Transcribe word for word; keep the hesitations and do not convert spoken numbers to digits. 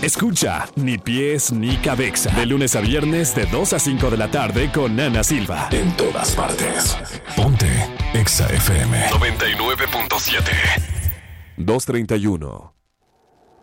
Escucha Ni Pies Ni Cabeza de lunes a viernes de dos a cinco de la tarde con Ana Silva. En todas partes. Ponte Exa F M noventa y nueve punto siete. dos treinta y uno.